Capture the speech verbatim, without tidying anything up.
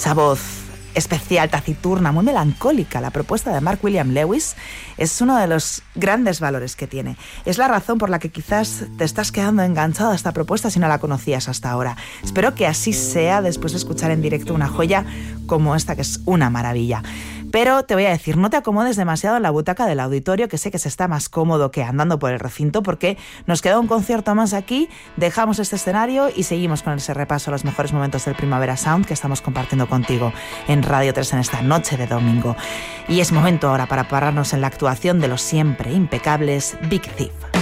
esa voz especial, taciturna, muy melancólica. La propuesta de Mark William Lewis es uno de los grandes valores que tiene. Es la razón por la que quizás te estás quedando enganchado a esta propuesta si no la conocías hasta ahora. Espero que así sea después de escuchar en directo una joya como esta, que es una maravilla. Pero te voy a decir, no te acomodes demasiado en la butaca del auditorio, que sé que se está más cómodo que andando por el recinto, porque nos queda un concierto más aquí, dejamos este escenario y seguimos con ese repaso a los mejores momentos del Primavera Sound que estamos compartiendo contigo en Radio tres en esta noche de domingo. Y es momento ahora para pararnos en la actuación de los siempre impecables Big Thief.